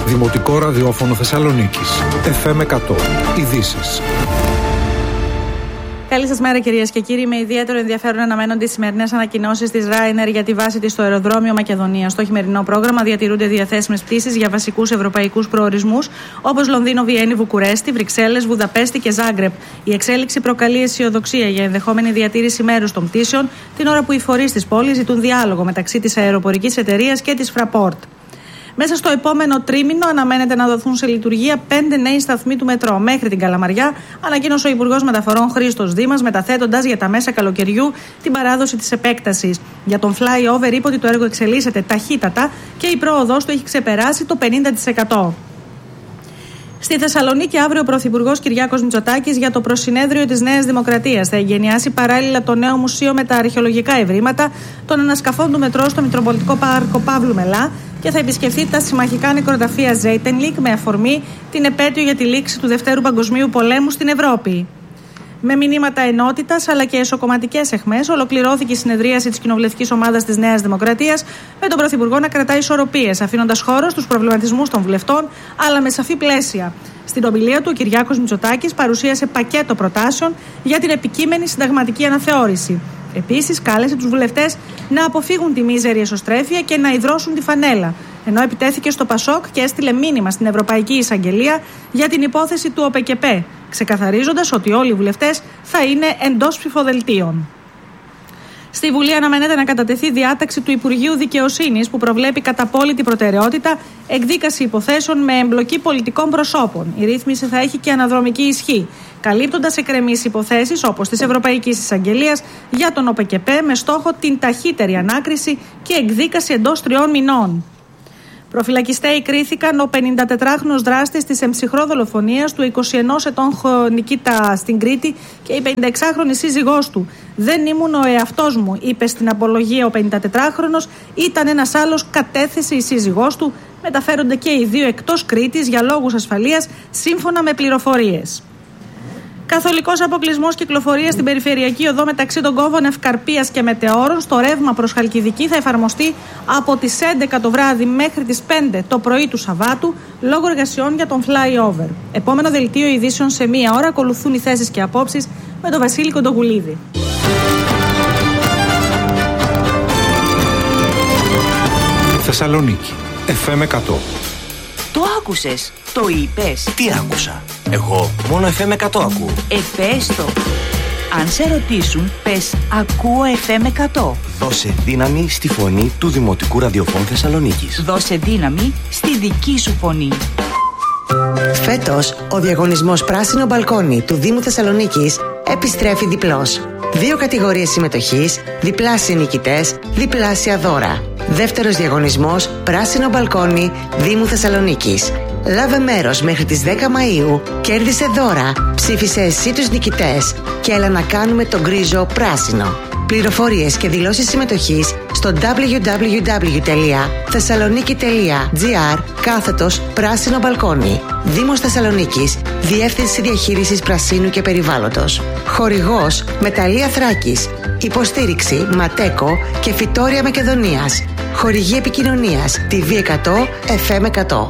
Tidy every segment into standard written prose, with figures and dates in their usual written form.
Δημοτικό ραδιόφωνο Θεσσαλονίκης. FM 100. Ειδήσεις. Καλή σας μέρα, κυρίες και κύριοι. Με ιδιαίτερο ενδιαφέρον αναμένονται οι σημερινές ανακοινώσεις της Ryanair για τη βάση της στο αεροδρόμιο Μακεδονίας. Στο χειμερινό πρόγραμμα διατηρούνται διαθέσιμες πτήσεις για βασικούς ευρωπαϊκούς προορισμούς όπως Λονδίνο, Βιέννη, Βουκουρέστη, Βρυξέλλες, Βουδαπέστη και Ζάγκρεπ. Η εξέλιξη προκαλεί αισιοδοξία για ενδεχόμενη διατήρηση μέρους των πτήσεων, την ώρα που οι φορείς της πόλης ζητούν διάλογο μεταξύ της αεροπορικής εταιρείας και της Fraport. Μέσα στο επόμενο τρίμηνο αναμένεται να δοθούν σε λειτουργία 5 νέοι σταθμοί του μετρό μέχρι την Καλαμαριά, ανακοίνωσε ο Υπουργός Μεταφορών Χρήστος Δήμας, μεταθέτοντας για τα μέσα καλοκαιριού την παράδοση της επέκτασης. Για τον flyover είπε ότι το έργο εξελίσσεται ταχύτατα και η πρόοδος του έχει ξεπεράσει το 50%. Στη Θεσσαλονίκη, αύριο ο Πρωθυπουργός Κυριάκος Μητσοτάκης για το Προσυνέδριο της Νέας Δημοκρατίας θα εγκαινιάσει παράλληλα το νέο μουσείο με τα αρχαιολογικά ευρήματα των ανασκαφών του μετρό στο Μητροπολιτικό Πάρκο Παύλου Μελά και θα επισκεφθεί τα συμμαχικά νεκροταφεία Ζέιτενλικ με αφορμή την επέτειο για τη λήξη του Δευτέρου Παγκοσμίου Πολέμου στην Ευρώπη. Με μηνύματα ενότητας αλλά και εσωκομματικές αιχμές, ολοκληρώθηκε η συνεδρίαση της Κοινοβουλευτικής Ομάδας της Νέας Δημοκρατίας με τον Πρωθυπουργό να κρατάει ισορροπίες, αφήνοντας χώρο στους προβληματισμούς των βουλευτών, αλλά με σαφή πλαίσια. Στην ομιλία του, ο Κυριάκος Μητσοτάκης παρουσίασε πακέτο προτάσεων για την επικείμενη συνταγματική αναθεώρηση. Επίσης, κάλεσε τους βουλευτές να αποφύγουν τη μίζερη εσωστρέφεια και να υδρώσουν τη φανέλα. Ενώ επιτέθηκε στο Πασόκ και έστειλε μήνυμα στην Ευρωπαϊκή Εισαγγελία για την υπόθεση του ΟΠΕΚΕΠΕ, ξεκαθαρίζοντας ότι όλοι οι βουλευτές θα είναι εντός ψηφοδελτίων. Στη Βουλή αναμένεται να κατατεθεί διάταξη του Υπουργείου Δικαιοσύνης που προβλέπει κατά απόλυτη προτεραιότητα εκδίκαση υποθέσεων με εμπλοκή πολιτικών προσώπων. Η ρύθμιση θα έχει και αναδρομική ισχύ, καλύπτοντας εκκρεμείς υποθέσεις όπως της Ευρωπαϊκής Εισαγγελίας για τον ΟΠΕΚΕΠΕ με στόχο την ταχύτερη ανάκριση και εκδίκαση εντός 3 μηνών. Προφυλακιστέοι κρίθηκαν ο 54χρονος δράστης της εμψυχρό δολοφονίας του 21 ετών Νικήτα στην Κρήτη και η 56χρονη σύζυγός του. «Δεν ήμουν ο εαυτός μου», είπε στην απολογία ο 54χρονος, «ήταν ένας άλλος», κατέθεσε η σύζυγός του. Μεταφέρονται και οι δύο εκτός Κρήτης για λόγους ασφαλείας, σύμφωνα με πληροφορίες. Καθολικός αποκλεισμός κυκλοφορίας στην περιφερειακή οδό μεταξύ των κόβων Ευκαρπίας και Μετεώρων στο ρεύμα προς Χαλκιδική θα εφαρμοστεί από τις 11 το βράδυ μέχρι τις 5 το πρωί του Σαββάτου λόγω εργασιών για τον flyover. Επόμενο δελτίο ειδήσεων σε 1 ώρα, ακολουθούν οι θέσεις και απόψεις με τον Βασίλη Κοντογουλίδη. Θεσσαλονίκη. FM 100. Το άκουσες, το είπες. Τι άκουσα? Εγώ μόνο FM 100 ακούω. Πες το. Αν σε ρωτήσουν, πες ακούω FM 100. Δώσε δύναμη στη φωνή του Δημοτικού Ραδιοφώνου Θεσσαλονίκης. Δώσε δύναμη στη δική σου φωνή. Φέτος, ο διαγωνισμός Πράσινο Μπαλκόνι του Δήμου Θεσσαλονίκης επιστρέφει διπλός. 2 κατηγορίες συμμετοχής, διπλάσιοι νικητές, διπλάσια δώρα. Δεύτερος διαγωνισμός Πράσινο Μπαλκόνι Δήμου Θεσσαλονίκης. Λάβε μέρος μέχρι τις 10 Μαΐου, κέρδισε δώρα, ψήφισε εσύ τους νικητές και έλα να κάνουμε τον γκρίζο πράσινο. Πληροφορίες και δηλώσεις συμμετοχής στο www.thessaloniki.gr/πράσινο μπαλκόνι. Δήμος Θεσσαλονίκης, Διεύθυνση Διαχείρισης Πρασίνου και Περιβάλλοντος. Χορηγός Μεταλλεία Θράκης. Υποστήριξη Ματέκο και Φυτόρια Μακεδονίας. Χορηγή επικοινωνίας TV 100 FM 100.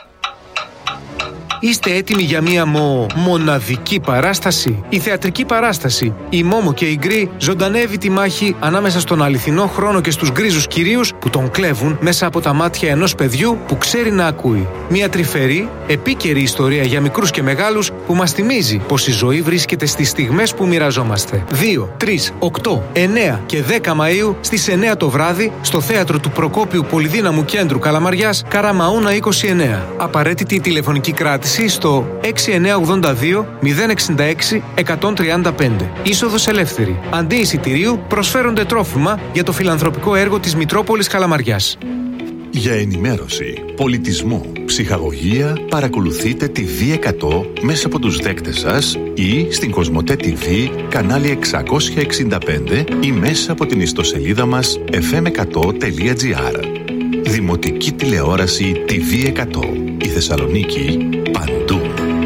Είστε έτοιμοι για μία μοναδική παράσταση? Η θεατρική παράσταση «Η Μόμο και η Γκρι» ζωντανεύει τη μάχη ανάμεσα στον αληθινό χρόνο και στους γκρίζους κυρίους που τον κλέβουν μέσα από τα μάτια ενός παιδιού που ξέρει να ακούει. Μία τρυφερή, επίκαιρη ιστορία για μικρούς και μεγάλους που μας θυμίζει πως η ζωή βρίσκεται στις στιγμές που μοιραζόμαστε. 2, 3, 8, 9 και 10 Μαΐου στις 9 το βράδυ στο θέατρο του Προκόπιου Πολυδύναμου Κέντρου Καλαμαριάς, Καραμαούνα 29. Απαραίτητη τηλεφωνική κράτηση στο 6982 066 135. Είσοδος ελεύθερη. Αντί εισιτηρίου προσφέρονται τρόφιμα για το φιλανθρωπικό έργο της Μητρόπολης Καλαμαριάς. Για ενημέρωση, πολιτισμό, ψυχαγωγία, παρακολουθείτε τη V100 μέσα από τους δέκτες σας ή στην Κοσμοτέ TV, κανάλι 665 ή μέσα από την ιστοσελίδα μας fm100.gr. Δημοτική τηλεόραση TV100. Η Θεσσαλονίκη παντού.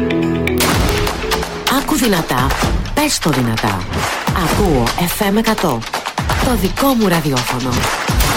Άκου δυνατά, πες το δυνατά. Ακούω FM 100. Το δικό μου ραδιόφωνο.